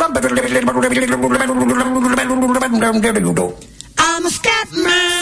I'm a Scatman.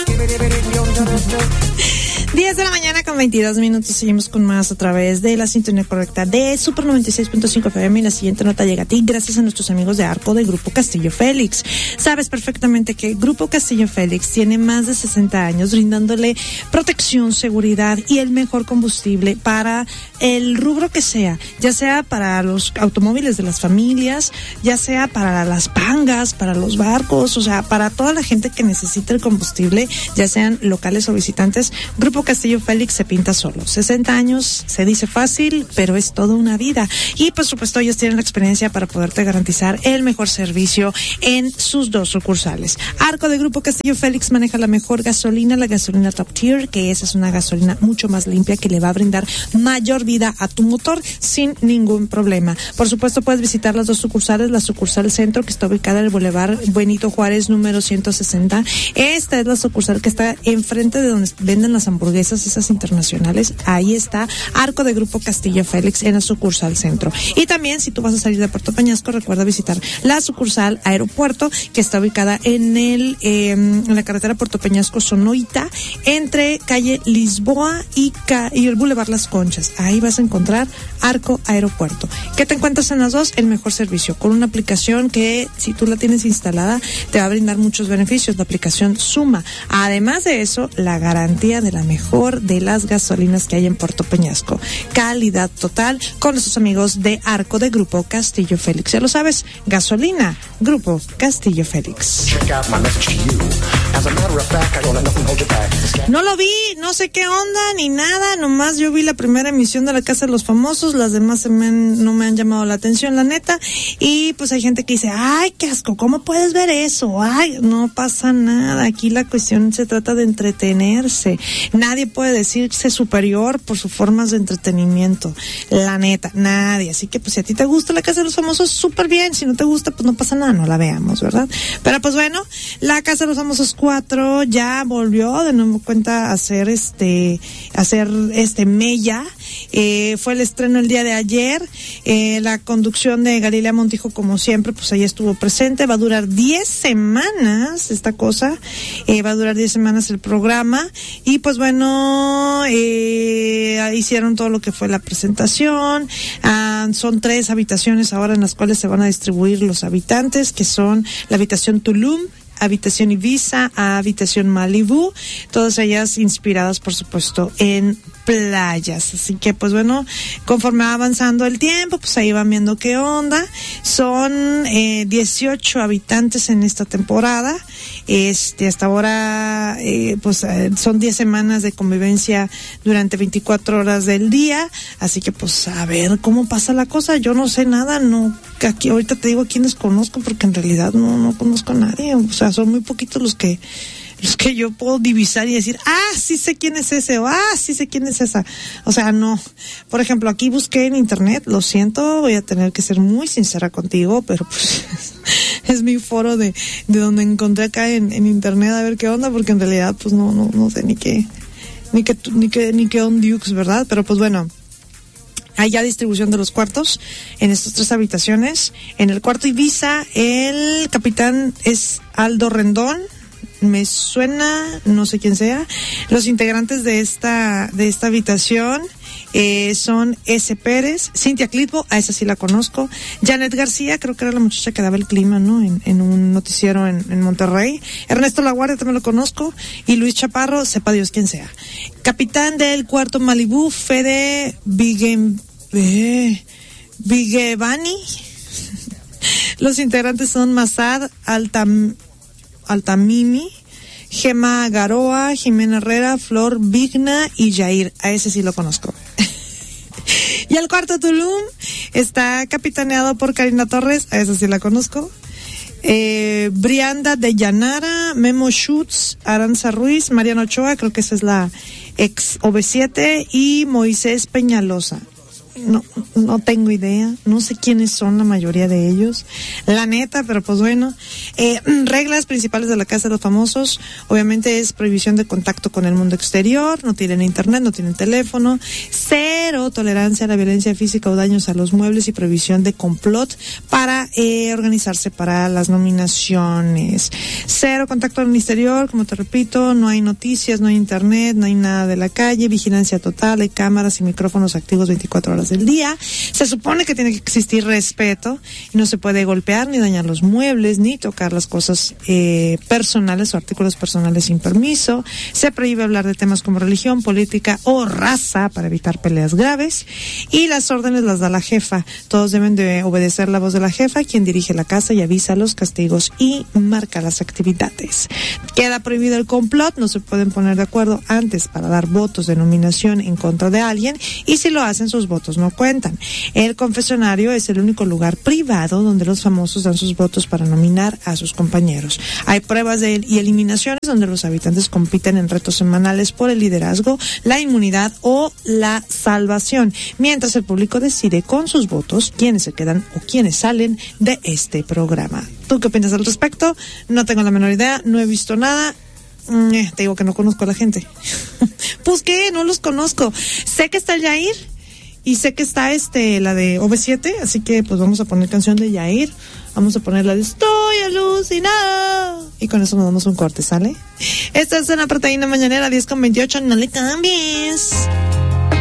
10 de la mañana con 22 minutos. Seguimos con más a través de la sintonía correcta de Super 96.5 FM. Y la siguiente nota llega a ti gracias a nuestros amigos de ARCO de Grupo Castillo Félix. Sabes perfectamente que Grupo Castillo Félix tiene más de 60 años brindándole protección, seguridad y el mejor combustible para el rubro que sea, ya sea para los automóviles de las familias, ya sea para las pangas, para los barcos, o sea, para toda la gente que necesita el combustible, ya sean locales o visitantes. Grupo Castillo Félix se pinta solo. 60 años, se dice fácil, pero es toda una vida. Y por supuesto ellos tienen la experiencia para poderte garantizar el mejor servicio en sus dos sucursales. ARCO de Grupo Castillo Félix maneja la mejor gasolina, la gasolina Top Tier, que esa es una gasolina mucho más limpia que le va a brindar mayor vida a tu motor sin ningún problema. Por supuesto puedes visitar las dos sucursales, la sucursal Centro, que está ubicada en el Boulevard Benito Juárez número 160. Esta es la sucursal que está enfrente de donde venden las hamburguesas esas internacionales. Ahí está ARCO de Grupo Castillo Félix en la sucursal Centro. Y también si tú vas a salir de Puerto Peñasco, recuerda visitar la sucursal Aeropuerto, que está ubicada en la carretera Puerto Peñasco Sonoita, entre calle Lisboa y el Boulevard Las Conchas. Ahí vas a encontrar ARCO Aeropuerto. ¿Qué te encuentras en las dos? El mejor servicio, con una aplicación que si tú la tienes instalada te va a brindar muchos beneficios. La aplicación Suma. Además de eso, la garantía de la mejor de las gasolinas que hay en Puerto Peñasco. Calidad total con nuestros amigos de ARCO de Grupo Castillo Félix. Ya lo sabes, gasolina, Grupo Castillo Félix. No lo vi, no sé qué onda ni nada, nomás yo vi la primera emisión de La Casa de los Famosos, las demás no me han llamado la atención, la neta, y pues hay gente que dice, ay, qué asco, ¿cómo puedes ver eso? Ay, no pasa nada, aquí la cuestión se trata de entretenerse. Nadie puede decirse superior por sus formas de entretenimiento, la neta, nadie. Así que pues si a ti te gusta La Casa de los Famosos, súper bien. Si no te gusta, pues no pasa nada, no la veamos, ¿verdad? Pero pues bueno, La Casa de los Famosos 4 ya volvió de nuevo cuenta a hacer mella. Fue el estreno el día de ayer. La conducción de Galilea Montijo, como siempre, pues ahí estuvo presente. Va a durar 10 semanas esta cosa. Va a durar 10 semanas el programa. Y pues bueno, hicieron todo lo que fue la presentación. Son 3 habitaciones ahora en las cuales se van a distribuir los habitantes, que son la habitación Tulum, habitación Ibiza, habitación Malibu, todas ellas inspiradas por supuesto en playas. Así que pues bueno, conforme va avanzando el tiempo, pues ahí van viendo qué onda. Son 18 habitantes en esta temporada. Hasta ahora son 10 semanas de convivencia durante 24 horas del día, así que pues a ver cómo pasa la cosa. Yo no sé nada, aquí ahorita te digo a quiénes conozco, porque en realidad no conozco a nadie. O sea, son muy poquitos los que yo puedo divisar y decir, sí sé quién es ese, o sí sé quién es esa. O sea, no. Por ejemplo, aquí busqué en internet, lo siento, voy a tener que ser muy sincera contigo, pero pues es mi foro de donde encontré acá en internet a ver qué onda, porque en realidad pues no sé ni qué on Dukes, ¿verdad? Pero pues bueno, hay ya distribución de los cuartos en estas 3 habitaciones. En el cuarto Ibiza, el capitán es Aldo Rendón. Me suena, no sé quién sea. Los integrantes de esta habitación son S. Pérez, Cintia Clitbo, a esa sí la conozco, Janet García, creo que era la muchacha que daba el clima, ¿no? En un noticiero en Monterrey. Ernesto Laguardia, también lo conozco, y Luis Chaparro, sepa Dios quién sea. Capitán del cuarto Malibu, Fede Vigevani. Los integrantes son Mazad Altamimi, Gema Garoa, Jimena Herrera, Flor Vigna y Jair. A ese sí lo conozco. Y el cuarto Tulum está capitaneado por Karina Torres, a esa sí la conozco. Brianda de Llanara, Memo Schutz, Aranza Ruiz, Mariano Ochoa, creo que esa es la ex OV7, y Moisés Peñalosa. no tengo idea, no sé quiénes son la mayoría de ellos, la neta, pero pues bueno. Reglas principales de la Casa de los Famosos, obviamente es prohibición de contacto con el mundo exterior, no tienen internet, no tienen teléfono, 0 tolerancia a la violencia física o daños a los muebles y prohibición de complot para organizarse para las nominaciones. 0 contacto con el exterior, como te repito, no hay noticias, no hay internet, no hay nada de la calle, vigilancia total, hay cámaras y micrófonos activos 24 horas del día. Se supone que tiene que existir respeto y no se puede golpear ni dañar los muebles ni tocar las cosas personales o artículos personales sin permiso. Se prohíbe hablar de temas como religión, política o raza para evitar peleas graves, y las órdenes las da la jefa. Todos deben de obedecer la voz de la jefa, quien dirige la casa y avisa los castigos y marca las actividades. Queda prohibido el complot, no se pueden poner de acuerdo antes para dar votos de nominación en contra de alguien, y si lo hacen, sus votos no cuentan. El confesionario es el único lugar privado donde los famosos dan sus votos para nominar a sus compañeros. Hay pruebas y eliminaciones donde los habitantes compiten en retos semanales por el liderazgo, la inmunidad o la salvación, mientras el público decide con sus votos quiénes se quedan o quiénes salen de este programa. ¿Tú qué opinas al respecto? No tengo la menor idea, no he visto nada. Te digo que no conozco a la gente. Pues qué, no los conozco. Sé que está el Yair y sé que está la de OV7, así que pues vamos a poner canción de Yair. Vamos a poner la de Estoy alucinado. Y con eso nos damos un corte, ¿sale? Esta es una proteína mañanera 10:28, no le cambies.